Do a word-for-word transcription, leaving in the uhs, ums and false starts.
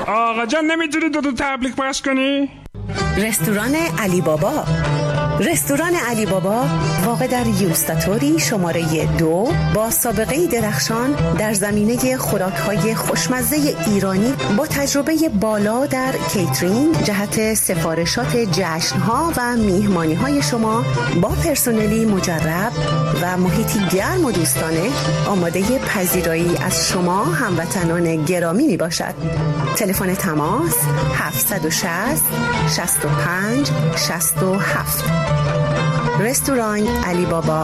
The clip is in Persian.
آقا جان نمیتونی دو تا تبلیغ پخش کنی؟ رستوران علی بابا. رستوران علی بابا واقع در یوستاتوری شماره دو با سابقه درخشان در زمینه خوراک‌های خوشمزه ایرانی با تجربه بالا در کیترینگ جهت سفارشات جشن‌ها و میهمانی‌های شما با پرسنلی مجرب و محیطی گرم و دوستانه آماده پذیرایی از شما هموطنان گرامی میباشد. تلفن تماس هفت شش صفر شصت و پنج شصت و هفت. رستوران علی بابا